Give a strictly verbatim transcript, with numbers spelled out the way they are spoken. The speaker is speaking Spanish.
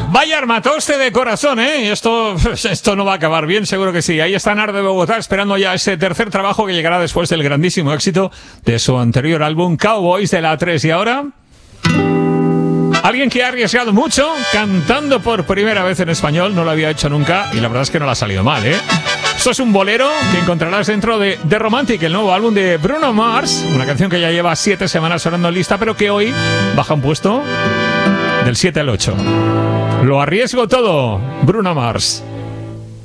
Vaya armatoste de corazón, ¿eh? Esto, esto no va a acabar bien, seguro que sí. Ahí está Nar de Bogotá esperando ya ese tercer trabajo que llegará después del grandísimo éxito de su anterior álbum Cowboys de la A tres. Y ahora, alguien que ha arriesgado mucho cantando por primera vez en español, no lo había hecho nunca y la verdad es que no le ha salido mal, ¿eh? Esto es un bolero que encontrarás dentro de The Romantic, el nuevo álbum de Bruno Mars, una canción que ya lleva siete semanas sonando en lista, pero que hoy baja un puesto del siete al ocho. Lo arriesgo todo, Bruno Mars.